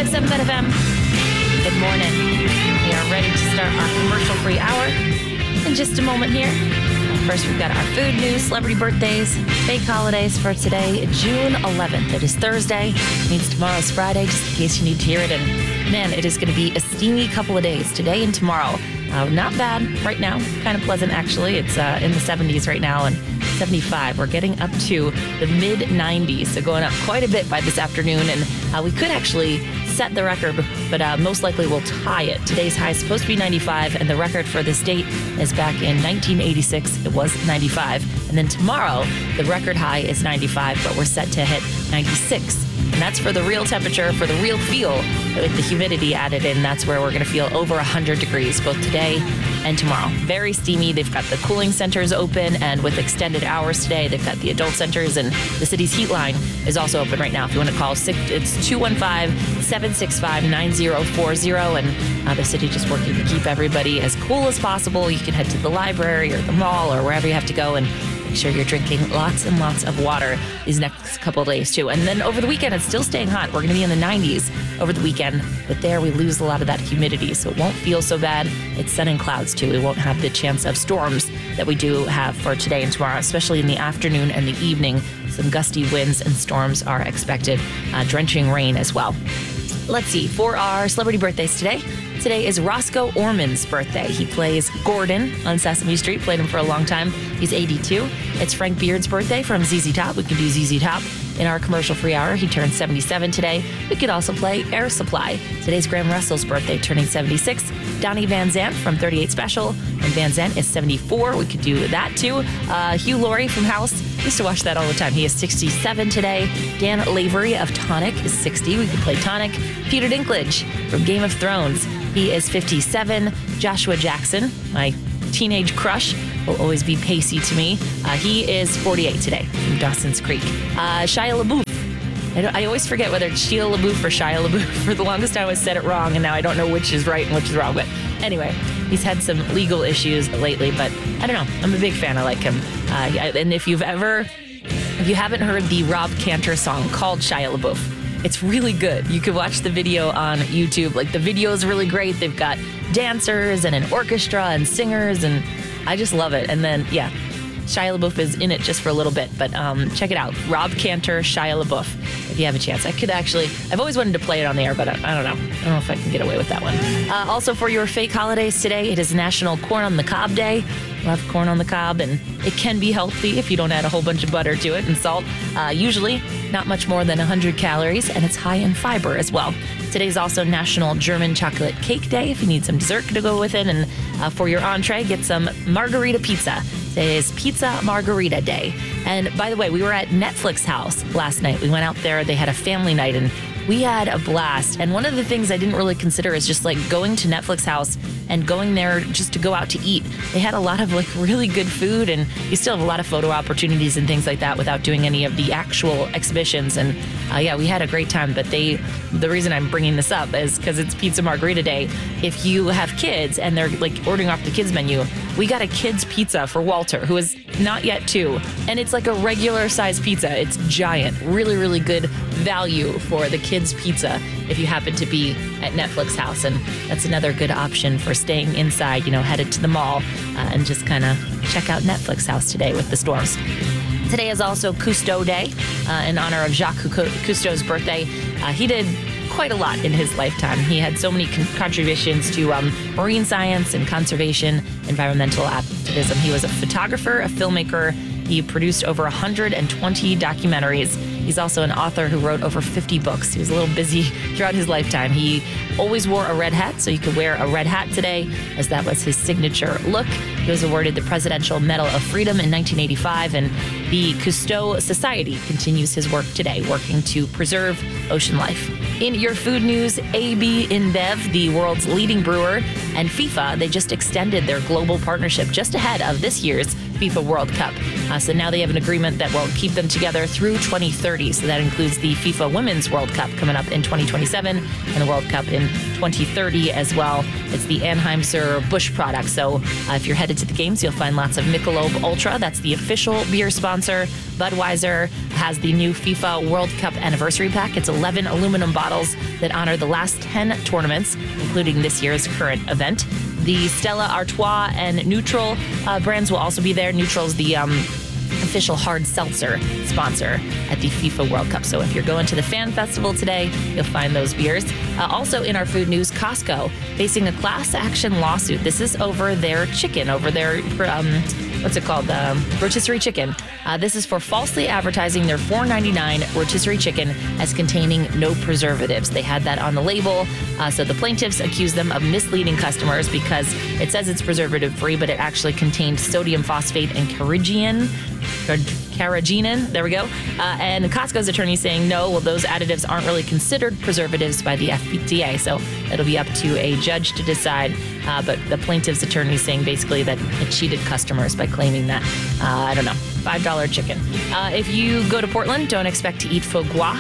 105.7 Bet FM. Good morning. We are ready to start our commercial-free hour in just a moment here. First, we've got our food news, celebrity birthdays, fake holidays for today, June 11th. It is Thursday. It means tomorrow's Friday, just in case you need to hear it. And man, it is going to be a steamy couple of days, today and tomorrow. Not bad right now. Kind of pleasant, actually. It's in the 70s right now and 75. We're getting up to the mid-90s, so going up quite a bit by this afternoon. And we could actually set the record, but most likely we'll tie it. Today's high is supposed to be 95, and the record for this date is back in 1986. It was 95. And then tomorrow, the record high is 95, but we're set to hit 96. And that's for the real temperature, for the real feel. With the humidity added in, that's where we're going to feel over 100 degrees, both today and tomorrow. Very steamy. They've got the cooling centers open, and with extended hours today, they've got the adult centers, and the city's heat line is also open right now. If you want to call, it's 215-765-9040, and the city just working to keep everybody as cool as possible. You can head to the library or the mall or wherever you have to go and make sure you're drinking lots and lots of water these next couple of days, too. And then over the weekend, it's still staying hot. We're going to be in the 90s over the weekend, but there we lose a lot of that humidity, so it won't feel so bad. It's sun and clouds, too. We won't have the chance of storms that we do have for today and tomorrow, especially in the afternoon and the evening. Some gusty winds and storms are expected, drenching rain as well. Let's see, for our celebrity birthdays today is Roscoe Orman's birthday. He plays Gordon on Sesame Street, played him for a long time. He's 82. It's Frank Beard's birthday from ZZ Top. We could do ZZ Top in our commercial-free hour. He turned 77 today. We could also play Air Supply. Today's Graham Russell's birthday, turning 76. Donnie Van Zant from 38 Special, and Van Zant is 74. We could do that, too. Hugh Laurie from House. Used to watch that all the time. He is 67 today. Dan Lavery of Tonic is 60. We could play Tonic. Peter Dinklage from Game of Thrones. He is 57. Joshua Jackson, my teenage crush, will always be Pacey to me. He is 48 today from Dawson's Creek. Shia LaBeouf. I always forget whether it's Shia LaBeouf or Shia LaBeouf. For the longest time, I said it wrong, and now I don't know which is right and which is wrong. But anyway, he's had some legal issues lately, but I don't know. I'm a big fan. I like him. And if you haven't heard the Rob Cantor song called Shia LaBeouf, it's really good. You could watch the video on YouTube. Like, the video is really great. They've got dancers and an orchestra and singers, and I just love it. And then, yeah, Shia LaBeouf is in it just for a little bit, but check it out. Rob Cantor, Shia LaBeouf, if you have a chance. I've always wanted to play it on the air, but I don't know. I don't know if I can get away with that one. Also, for your fake holidays today, it is National Corn on the Cob Day. Love corn on the cob, and it can be healthy if you don't add a whole bunch of butter to it and salt. Usually not much more than 100 calories, and it's high in fiber as well. Today's also National German Chocolate Cake Day if you need some dessert to go with it. And for your entree, get some margarita pizza. Today is Pizza Margarita Day. And by the way, we were at Netflix House last night. We went out there. They had a family night, and we had a blast. And one of the things I didn't really consider is just like going to Netflix House and going there just to go out to eat. They had a lot of like really good food, and you still have a lot of photo opportunities and things like that without doing any of the actual exhibitions. And yeah, we had a great time. But the reason I'm bringing this up is because it's Pizza Margarita Day. If you have kids and they're like ordering off the kids menu, we got a kids pizza for Walter, who is not yet 2. And it's like a regular size pizza. It's giant. Really, really good value for the kids pizza if you happen to be at Netflix House. And that's another good option for staying inside, headed to the mall and just kind of check out Netflix House today with the storms. Today is also Cousteau Day in honor of Jacques Cousteau's birthday. He did quite a lot in his lifetime. He had so many contributions to marine science and conservation, environmental activism. He was a photographer, a filmmaker. He produced over 120 documentaries. He's also an author who wrote over 50 books. He was a little busy throughout his lifetime. He always wore a red hat, so you could wear a red hat today, as that was his signature look. He was awarded the Presidential Medal of Freedom in 1985, and the Cousteau Society continues his work today, working to preserve ocean life. In your food news, AB InBev, the world's leading brewer, and FIFA, they just extended their global partnership just ahead of this year's FIFA World Cup. So now they have an agreement that will keep them together through 2030. So that includes the FIFA Women's World Cup coming up in 2027 and the World Cup in 2030 as well. It's the Anheuser-Busch product. So if you're headed headed to the games, you'll find lots of Michelob Ultra. That's the official beer sponsor. Budweiser has the new FIFA World Cup anniversary pack. It's 11 aluminum bottles that honor the last 10 tournaments, including this year's current event. The Stella Artois and Neutral brands will also be there. Neutral's the official hard seltzer sponsor at the FIFA World Cup. So if you're going to the fan festival today, you'll find those beers. Also in our food news, Costco facing a class action lawsuit. This is over their chicken, over their, what's it called? Rotisserie chicken. This is for falsely advertising their $4.99 rotisserie chicken as containing no preservatives. They had that on the label. So the plaintiffs accused them of misleading customers because it says it's preservative-free, but it actually contained sodium phosphate and carrageenan. There we go. And Costco's attorney saying, no, well, those additives aren't really considered preservatives by the FPTA. So it'll be up to a judge to decide. But the plaintiff's attorney saying basically that it cheated customers by claiming that, $5 chicken. If you go to Portland, don't expect to eat foie gras.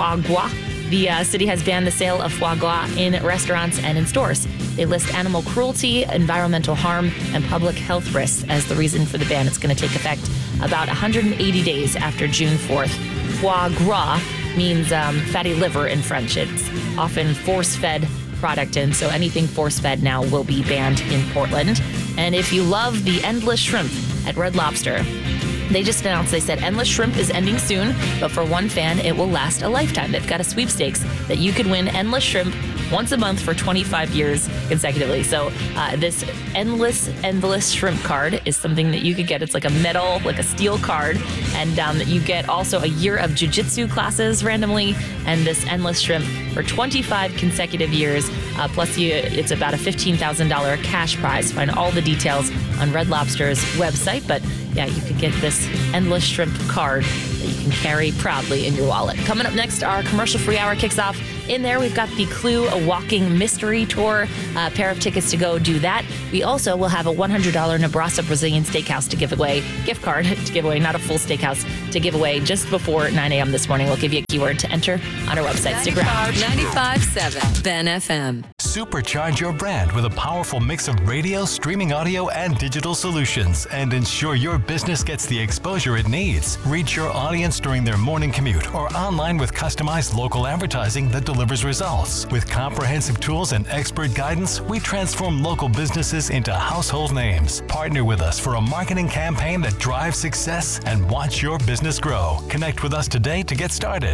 The city has banned the sale of foie gras in restaurants and in stores. They list animal cruelty, environmental harm, and public health risks as the reason for the ban. It's going to take effect about 180 days after June 4th. Foie gras means fatty liver in French. It's often force-fed product, and so anything force-fed now will be banned in Portland. And if you love the endless shrimp at Red Lobster, they just announced, they said endless shrimp is ending soon, but for one fan, it will last a lifetime. They've got a sweepstakes that you could win endless shrimp once a month for 25 years consecutively. So this endless shrimp card is something that you could get. It's like a metal, like a steel card. And you get also a year of jiu-jitsu classes randomly, and this endless shrimp for 25 consecutive years. Plus, it's about a $15,000 cash prize. Find all the details on Red Lobster's website. But yeah, you could get this endless shrimp card that you can carry proudly in your wallet. Coming up next, our commercial-free hour kicks off. In there, we've got the Clue, a walking mystery tour, a pair of tickets to go do that. We also will have a $100 Nebraska Brazilian Steakhouse to give away, gift card to give away, not a full steakhouse, to give away just before 9 a.m. this morning. We'll give you a keyword to enter on our website. Stick around. 95.7 Ben FM. Supercharge your brand with a powerful mix of radio, streaming audio, and digital solutions, and ensure your business gets the exposure it needs. Reach your audience during their morning commute or online with customized local advertising that delivers results. With comprehensive tools and expert guidance, we transform local businesses into household names. Partner with us for a marketing campaign that drives success and watch your business grow. Connect with us today to get started.